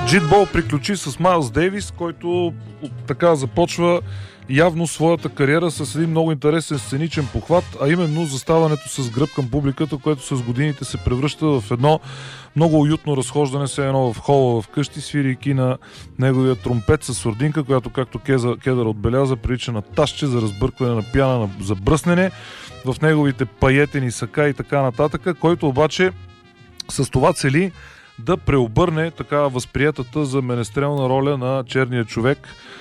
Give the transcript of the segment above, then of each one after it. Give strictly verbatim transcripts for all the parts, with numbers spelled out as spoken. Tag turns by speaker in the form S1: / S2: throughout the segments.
S1: Джитбол приключи с Майлз Дейвис, който така започва явно своята кариера с един много интересен сценичен похват, а именно заставането с гръб към публиката, което с годините се превръща в едно много уютно разхождане, все едно в хола в къщи, свирийки на неговия тромпет с сурдинка, която, както Кедър отбеляза, прилича на ташче за разбъркване на пяна за бръснене, в неговите паетени сака и така нататък, който обаче с това цели да преобърне така възприятата за менестрелна роля на черния човек,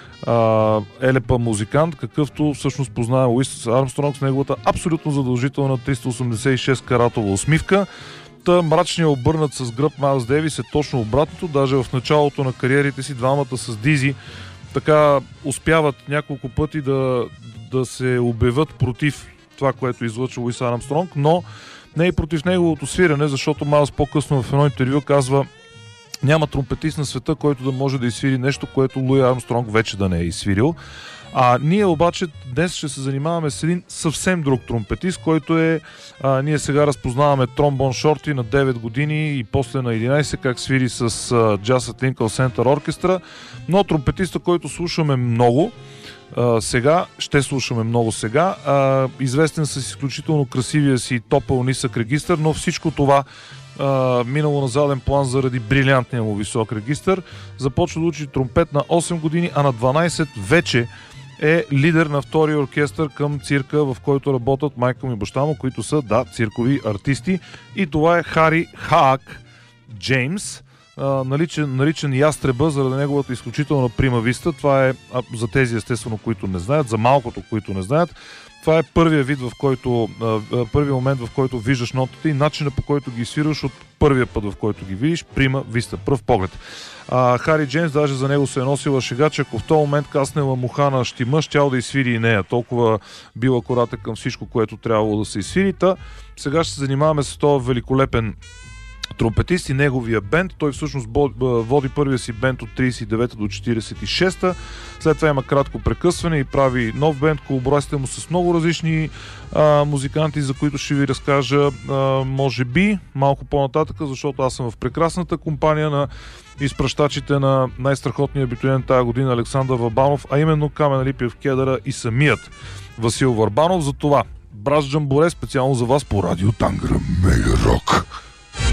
S1: а, елепа музикант, какъвто всъщност познава Луис Армстронг с неговата абсолютно задължителна триста осемдесет и шест каратова усмивка. Та мрачният обърнат с гръб Майлз Дейвис е точно обратното. Даже в началото на кариерите си двамата с Дизи така успяват няколко пъти да, да се обявят против това, което излъчва Луис Армстронг, но не и против неговото свирене, защото Майлз по-късно в едно интервю казва: няма тромпетист на света, който да може да изсвири нещо, което Луи Армстронг вече да не е изсвирил. А ние обаче днес ще се занимаваме с един съвсем друг тромпетист, който е, а, ние сега разпознаваме Тромбон Шорти на девет години и после на единайсет, как свири с Jazz at Lincoln Center оркестра, но тромпетиста, който слушаме много, Uh, сега, ще слушаме много сега, uh, известен с изключително красивия си топъл нисък регистър, но всичко това uh, минало на заден план заради брилянтния му висок регистър. Започва да учи тромпет на осем години, а на дванайсет вече е лидер на втория оркестър към цирка, в който работят майка му и баща му, които са, да, циркови артисти, и това е Хари Хаак Джеймс, наричан, наричан Ястреба заради неговата изключителна прима виста. Това е, за тези естествено, които не знаят, за малкото, които не знаят, това е първия вид, в който, първия момент, в който виждаш нотите и начина, по който ги свираш от първия път, в който ги видиш, прима виста, пръв поглед. А, Хари Джеймс, даже за него се е носила шега, че ако в този момент каснела муха на щима, щял да изсвири и нея. Толкова бил акуратен към всичко, което трябвало да се изсвири. Та сега ще се занимаваме с този великолепен тромпетист и неговия бенд. Той всъщност води първия си бенд от трийсет и девета до четирийсет и шеста. След това има кратко прекъсване и прави нов бенд. Колаборациите му с много различни а, музиканти, за които ще ви разкажа а, може би малко по-нататък, защото аз съм в прекрасната компания на изпращачите на най-страхотния абитуриент тази година Александър Върбанов, а именно Камен Липиев Кедъра и самият Васил Върбанов. За това Браз Джамборе специално за вас по Радио Тангра Мега Рок.